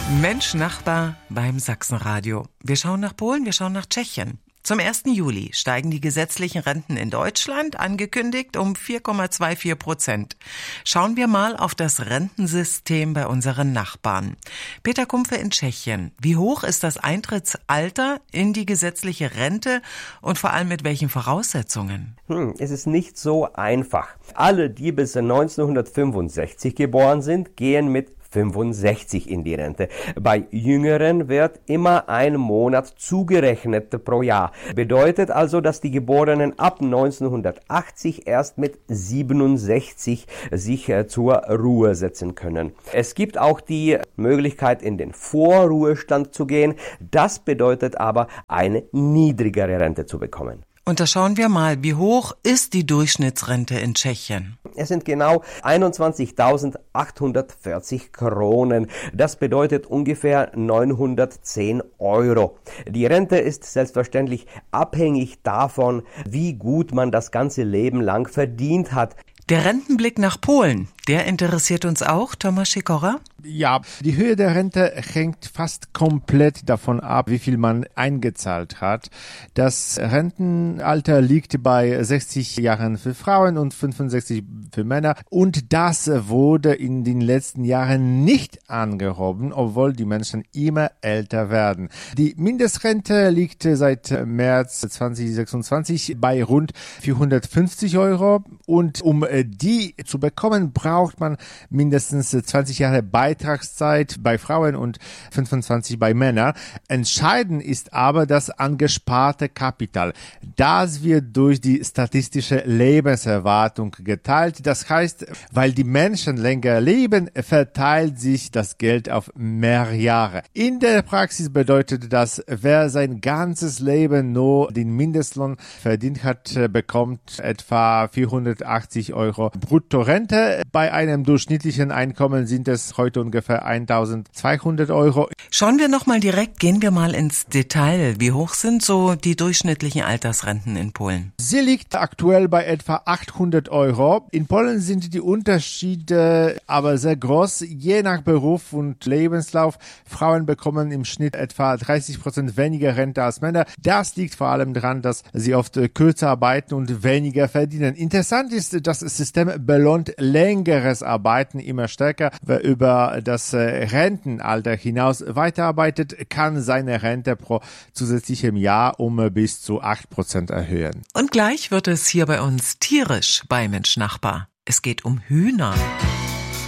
Mensch Nachbar beim Sachsenradio. Wir schauen nach Polen, wir schauen nach Tschechien. Zum 1. Juli steigen die gesetzlichen Renten in Deutschland, angekündigt um 4,24%. Schauen wir mal auf das Rentensystem bei unseren Nachbarn. Peter Kumpfe in Tschechien. Wie hoch ist das Eintrittsalter in die gesetzliche Rente und vor allem mit welchen Voraussetzungen? Es ist nicht so einfach. Alle, die bis 1965 geboren sind, gehen mit 65 in die Rente. Bei Jüngeren wird immer ein Monat zugerechnet pro Jahr. Bedeutet also, dass die Geborenen ab 1980 erst mit 67 sich zur Ruhe setzen können. Es gibt auch die Möglichkeit, in den Vorruhestand zu gehen. Das bedeutet aber, eine niedrigere Rente zu bekommen. Und da schauen wir mal, wie hoch ist die Durchschnittsrente in Tschechien? Es sind genau 21.840 Kronen. Das bedeutet ungefähr 910 Euro. Die Rente ist selbstverständlich abhängig davon, wie gut man das ganze Leben lang verdient hat. Der Rentenblick nach Polen, der interessiert uns auch, Thomas Sikora? Ja, die Höhe der Rente hängt fast komplett davon ab, wie viel man eingezahlt hat. Das Rentenalter liegt bei 60 Jahren für Frauen und 65 für Männer. Und das wurde in den letzten Jahren nicht angehoben, obwohl die Menschen immer älter werden. Die Mindestrente liegt seit März 2026 bei rund 450 Euro. Und um die zu bekommen, braucht man mindestens 20 Jahre Beitragszeit bei Frauen und 25 bei Männern. Entscheidend ist aber das angesparte Kapital. Das wird durch die statistische Lebenserwartung geteilt. Das heißt, weil die Menschen länger leben, verteilt sich das Geld auf mehr Jahre. In der Praxis bedeutet das, wer sein ganzes Leben nur den Mindestlohn verdient hat, bekommt etwa 480 Euro Bruttorente. Bei einem durchschnittlichen Einkommen sind es heute ungefähr 1.200 Euro. Schauen wir gehen wir mal ins Detail. Wie hoch sind so die durchschnittlichen Altersrenten in Polen? Sie liegt aktuell bei etwa 800 Euro. In Polen sind die Unterschiede aber sehr groß, je nach Beruf und Lebenslauf. Frauen bekommen im Schnitt etwa 30% weniger Rente als Männer. Das liegt vor allem daran, dass sie oft kürzer arbeiten und weniger verdienen. Interessant ist, das System belohnt längeres Arbeiten immer stärker. Wer über das Rentenalter hinaus weiterarbeitet, kann seine Rente pro zusätzlichem Jahr um bis zu 8% erhöhen. Und gleich wird es hier bei uns tierisch bei Mensch Nachbar. Es geht um Hühner.